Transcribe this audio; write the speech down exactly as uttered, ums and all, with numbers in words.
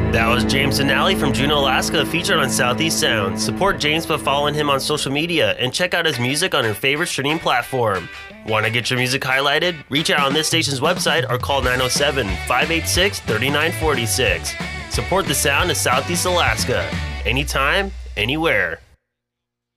That was James Denali from Juneau, Alaska, featured on Southeast Sound. Support James by following him on social media and check out his music on your favorite streaming platform. Want to get your music highlighted? Reach out on this station's website or call nine oh seven, five eight six, three nine four six. Support the sound of Southeast Alaska. Anytime, anywhere.